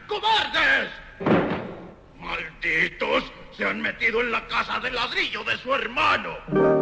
¡Cobardes! ¡Malditos! Se han metido en la casa de ladrillo de su hermano.